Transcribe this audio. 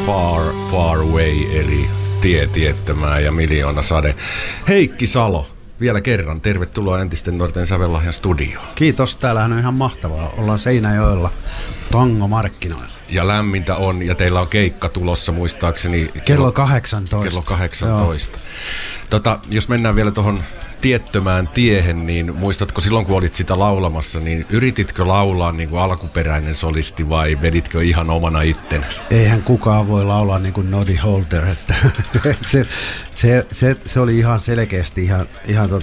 Far, Far Away, eli Tie tiettömään ja Miljoona sade. Heikki Salo, vielä kerran tervetuloa Entisten nuorten sävellahjan studioon. Kiitos, täällähän on ihan mahtavaa. Ollaan Seinäjoella tangomarkkinoilla. Ja lämmintä on, ja teillä on keikka tulossa muistaakseni kello 18. Kello 18. Jos mennään vielä tuohon Tiettömään tiehen, niin muistatko silloin, kun olit sitä laulamassa, niin yrititkö laulaa niin kuin alkuperäinen solisti vai veditkö ihan omana ittenäsi? Eihän kukaan voi laulaa niin kuin Noddy Holder, että se oli ihan selkeästi ihan